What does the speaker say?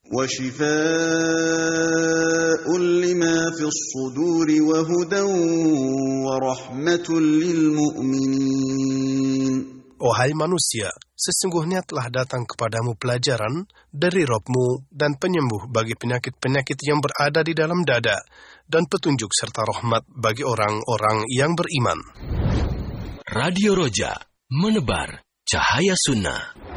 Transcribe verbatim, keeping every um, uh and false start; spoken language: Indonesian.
وَشِفَاءٌ لِمَا فِي الصُّدُورِ وَهُدًى وَرَحْمَةٌ لِلْمُؤْمِنِينَ. Wahai manusia, sesungguhnya telah datang kepadamu pelajaran dari Rabb-mu dan penyembuh bagi penyakit-penyakit yang berada di dalam dada, dan petunjuk serta rahmat bagi orang-orang yang beriman. Radio Roja, menebar cahaya sunnah.